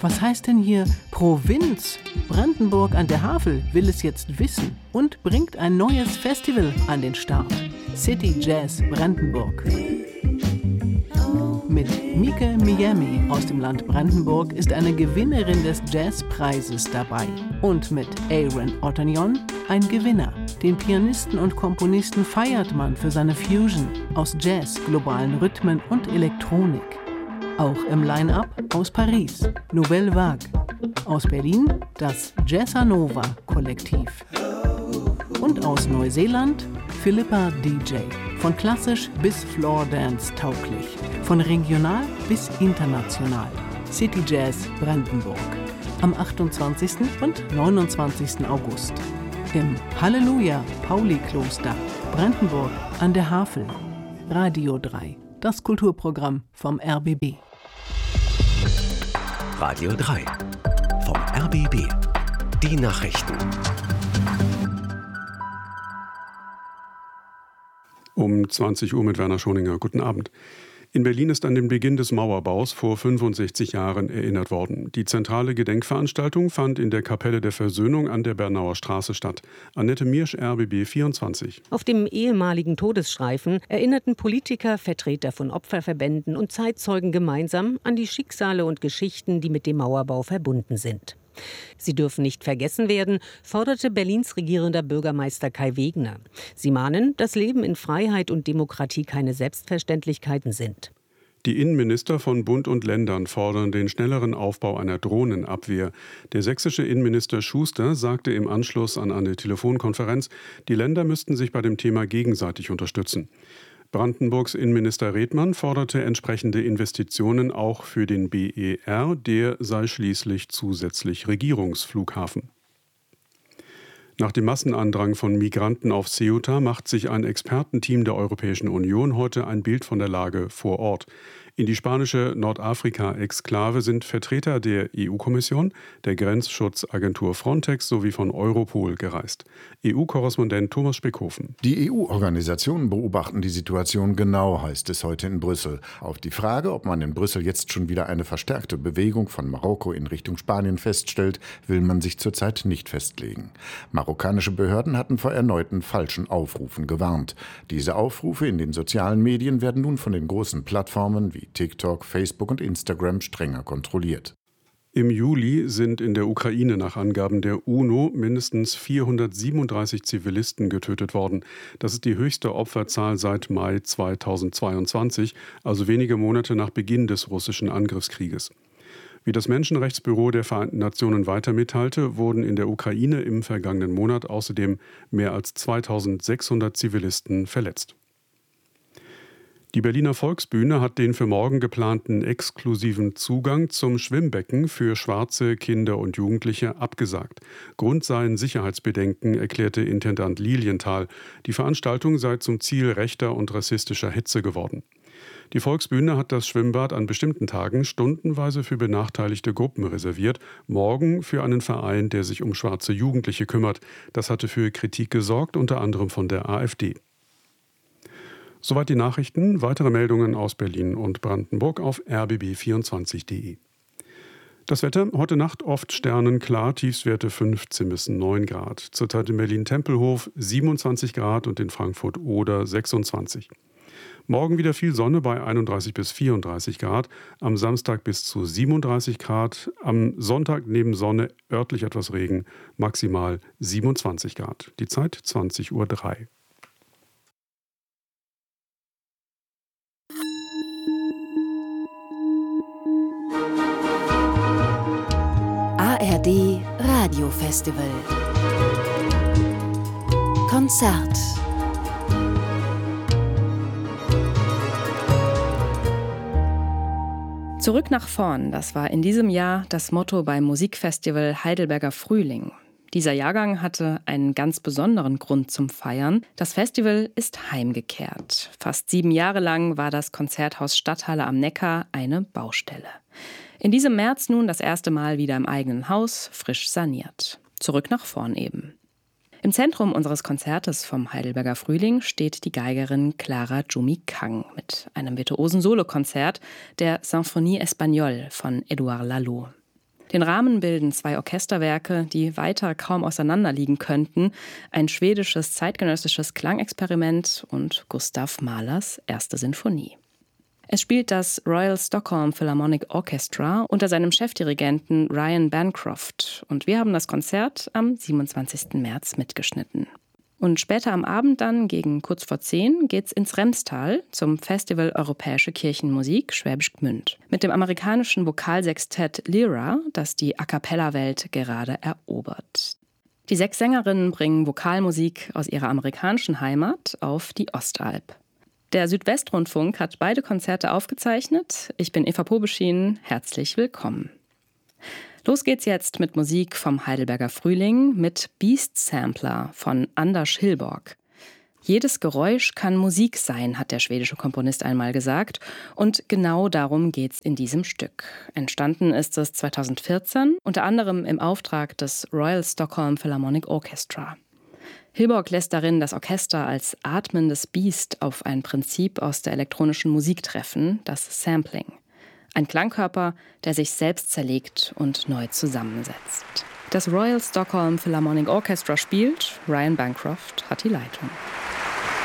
Was heißt denn hier Provinz? Brandenburg an der Havel will es jetzt wissen und bringt ein neues Festival an den Start. City Jazz Brandenburg. Mit Mike Miami aus dem Land Brandenburg ist eine Gewinnerin des Jazzpreises dabei. Und mit Aaron Otternion ein Gewinner. Den Pianisten und Komponisten feiert man für seine Fusion aus Jazz, globalen Rhythmen und Elektronik. Auch im Line-Up aus Paris, Nouvelle Vague. Aus Berlin das Jazzanova Kollektiv. Und aus Neuseeland Philippa DJ. Von klassisch bis Floor-Dance tauglich. Von regional bis international. City Jazz Brandenburg. Am 28. und 29. August. Im Halleluja Pauli-Kloster, Brandenburg an der Havel. Radio 3, das Kulturprogramm vom RBB. Radio 3 vom RBB. Die Nachrichten. Um 20 Uhr mit Werner Schoninger. Guten Abend. In Berlin ist an den Beginn des Mauerbaus vor 65 Jahren erinnert worden. Die zentrale Gedenkveranstaltung fand in der Kapelle der Versöhnung an der Bernauer Straße statt. Annette Miersch, RBB 24. Auf dem ehemaligen Todesstreifen erinnerten Politiker, Vertreter von Opferverbänden und Zeitzeugen gemeinsam an die Schicksale und Geschichten, die mit dem Mauerbau verbunden sind. Sie dürfen nicht vergessen werden, forderte Berlins regierender Bürgermeister Kai Wegner. Sie mahnen, dass Leben in Freiheit und Demokratie keine Selbstverständlichkeiten sind. Die Innenminister von Bund und Ländern fordern den schnelleren Aufbau einer Drohnenabwehr. Der sächsische Innenminister Schuster sagte im Anschluss an eine Telefonkonferenz, die Länder müssten sich bei dem Thema gegenseitig unterstützen. Brandenburgs Innenminister Redmann forderte entsprechende Investitionen auch für den BER, der sei schließlich zusätzlich Regierungsflughafen. Nach dem Massenandrang von Migranten auf Ceuta macht sich ein Expertenteam der Europäischen Union heute ein Bild von der Lage vor Ort. In die spanische Nordafrika-Exklave sind Vertreter der EU-Kommission, der Grenzschutzagentur Frontex sowie von Europol gereist. EU-Korrespondent Thomas Speckhofen. Die EU-Organisationen beobachten die Situation genau, heißt es heute in Brüssel. Auf die Frage, ob man in Brüssel jetzt schon wieder eine verstärkte Bewegung von Marokko in Richtung Spanien feststellt, will man sich zurzeit nicht festlegen. Marokkanische Behörden hatten vor erneuten falschen Aufrufen gewarnt. Diese Aufrufe in den sozialen Medien werden nun von den großen Plattformen wie TikTok, Facebook und Instagram strenger kontrolliert. Im Juli sind in der Ukraine nach Angaben der UNO mindestens 437 Zivilisten getötet worden. Das ist die höchste Opferzahl seit Mai 2022, also wenige Monate nach Beginn des russischen Angriffskrieges. Wie das Menschenrechtsbüro der Vereinten Nationen weiter mitteilte, wurden in der Ukraine im vergangenen Monat außerdem mehr als 2600 Zivilisten verletzt. Die Berliner Volksbühne hat den für morgen geplanten exklusiven Zugang zum Schwimmbecken für schwarze Kinder und Jugendliche abgesagt. Grund seien Sicherheitsbedenken, erklärte Intendant Lilienthal. Die Veranstaltung sei zum Ziel rechter und rassistischer Hetze geworden. Die Volksbühne hat das Schwimmbad an bestimmten Tagen stundenweise für benachteiligte Gruppen reserviert, morgen für einen Verein, der sich um schwarze Jugendliche kümmert. Das hatte für Kritik gesorgt, unter anderem von der AfD. Soweit die Nachrichten. Weitere Meldungen aus Berlin und Brandenburg auf rbb24.de. Das Wetter, heute Nacht oft sternenklar, Tiefstwerte 15 bis 9 Grad. Zurzeit in Berlin-Tempelhof 27 Grad und in Frankfurt-Oder 26. Morgen wieder viel Sonne bei 31 bis 34 Grad, am Samstag bis zu 37 Grad, am Sonntag neben Sonne örtlich etwas Regen, maximal 27 Grad. Die Zeit 20:03 Uhr. ARD Radiofestival Konzert. Zurück nach vorn, das war in diesem Jahr das Motto beim Musikfestival Heidelberger Frühling. Dieser Jahrgang hatte einen ganz besonderen Grund zum Feiern. Das Festival ist heimgekehrt. Fast 7 Jahre lang war das Konzerthaus Stadthalle am Neckar eine Baustelle. In diesem März nun das erste Mal wieder im eigenen Haus, frisch saniert. Zurück nach vorn eben. Im Zentrum unseres Konzertes vom Heidelberger Frühling steht die Geigerin Clara Jumi Kang mit einem virtuosen Solokonzert der Symphonie Espagnole von Édouard Laloux. Den Rahmen bilden 2 Orchesterwerke, die weiter kaum auseinanderliegen könnten, ein schwedisches zeitgenössisches Klangexperiment und Gustav Mahlers 1. Sinfonie. Es spielt das Royal Stockholm Philharmonic Orchestra unter seinem Chefdirigenten Ryan Bancroft und wir haben das Konzert am 27. März mitgeschnitten. Und später am Abend dann, gegen kurz vor 10, geht's ins Remstal zum Festival Europäische Kirchenmusik Schwäbisch Gmünd mit dem amerikanischen Vokalsextett Lyra, das die A-cappella-Welt gerade erobert. Die 6 Sängerinnen bringen Vokalmusik aus ihrer amerikanischen Heimat auf die Ostalb. Der Südwestrundfunk hat beide Konzerte aufgezeichnet. Ich bin Eva Pobeschin. Herzlich willkommen. Los geht's jetzt mit Musik vom Heidelberger Frühling mit Beast Sampler von Anders Hillborg. Jedes Geräusch kann Musik sein, hat der schwedische Komponist einmal gesagt. Und genau darum geht's in diesem Stück. Entstanden ist es 2014, unter anderem im Auftrag des Royal Stockholm Philharmonic Orchestra. Hillborg lässt darin das Orchester als atmendes Biest auf ein Prinzip aus der elektronischen Musik treffen, das Sampling. Ein Klangkörper, der sich selbst zerlegt und neu zusammensetzt. Das Royal Stockholm Philharmonic Orchestra spielt, Ryan Bancroft hat die Leitung.